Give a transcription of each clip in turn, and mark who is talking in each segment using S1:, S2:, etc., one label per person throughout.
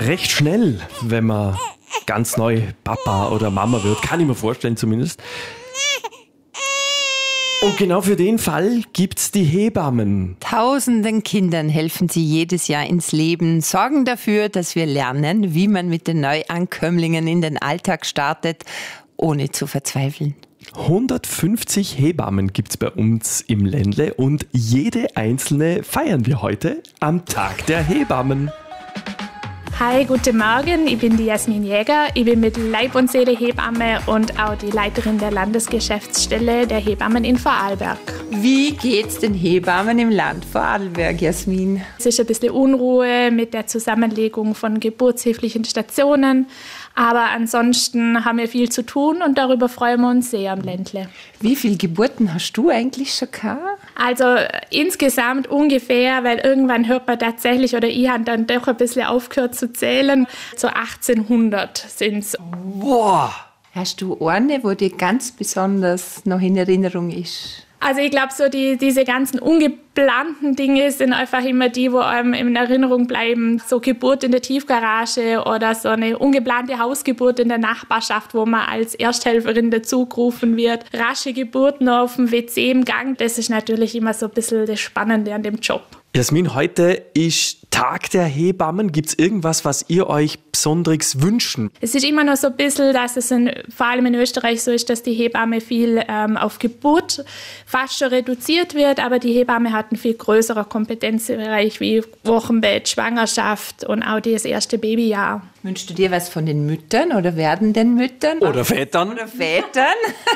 S1: recht schnell, wenn man ganz neu Papa oder Mama wird. Kann ich mir vorstellen zumindest. Und genau für den Fall gibt's die Hebammen.
S2: Tausenden Kindern helfen sie jedes Jahr ins Leben, sorgen dafür, dass wir lernen, wie man mit den Neuankömmlingen in den Alltag startet, ohne zu verzweifeln.
S1: 150 Hebammen gibt's bei uns im Ländle und jede einzelne feiern wir heute am Tag der Hebammen.
S3: Hi, guten Morgen, ich bin die Jasmin Jäger. Ich bin mit Leib und Seele Hebamme und auch die Leiterin der Landesgeschäftsstelle der Hebammen in Vorarlberg.
S2: Wie geht's den Hebammen im Land Vorarlberg, Jasmin?
S3: Es ist ein bisschen Unruhe mit der Zusammenlegung von geburtshilflichen Stationen. Aber ansonsten haben wir viel zu tun und darüber freuen wir uns sehr am Ländle.
S2: Wie viele Geburten hast du eigentlich schon gehabt?
S3: Also insgesamt ungefähr, weil irgendwann hört man tatsächlich, oder ich habe dann doch ein bisschen aufgehört zu zählen, so 1800 sind es.
S2: Boah! Hast du eine, wo dir ganz besonders noch in Erinnerung ist?
S3: Also ich glaube, so diese ganzen ungeplanten Dinge sind einfach immer die, wo einem in Erinnerung bleiben. So Geburt in der Tiefgarage oder so eine ungeplante Hausgeburt in der Nachbarschaft, wo man als Ersthelferin dazugerufen wird. Rasche Geburten auf dem WC im Gang, das ist natürlich immer so ein bisschen das Spannende an dem Job.
S1: Jasmin, heute ist Tag der Hebammen. Gibt's irgendwas, was ihr euch besonders wünschen?
S3: Es ist immer noch so ein bisschen, dass es vor allem in Österreich so ist, dass die Hebamme viel auf Geburt fast schon reduziert wird, aber die Hebamme hat einen viel größeren Kompetenzbereich wie Wochenbett, Schwangerschaft und auch das erste Babyjahr.
S2: Wünschst du dir was von den Müttern oder werdenden Müttern?
S1: Oder Vätern?
S2: Oder Vätern?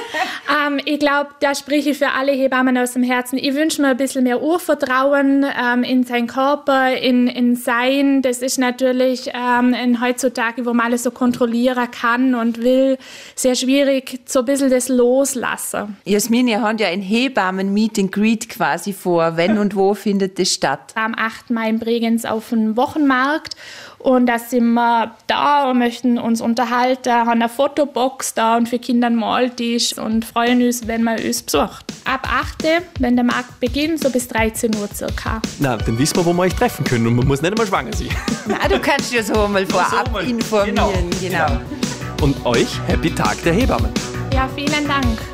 S3: Ich glaube, da spreche ich für alle Hebammen aus dem Herzen. Ich wünsche mir ein bisschen mehr Urvertrauen in seinen Körper, in Sein. Das ist natürlich heutzutage, wo man alles so kontrollieren kann und will, sehr schwierig, so ein bisschen das Loslassen.
S2: Jasmin, ihr habt ja ein Hebammen-Meet and Greet quasi vor. Wenn und wo findet das statt?
S3: Am 8. Mai in Bregenz auf dem Wochenmarkt. Und da sind wir da und möchten uns unterhalten, haben eine Fotobox da und für Kinder einen Maltisch und freuen uns, wenn man uns besucht. Ab 8., wenn der Markt beginnt, so bis 13 Uhr circa.
S1: Na, dann wissen wir, wo wir euch treffen können und man muss nicht einmal schwanger sein.
S2: Na, du kannst ja so mal vorab informieren. Genau.
S1: Und euch Happy Tag der Hebammen.
S3: Ja, vielen Dank.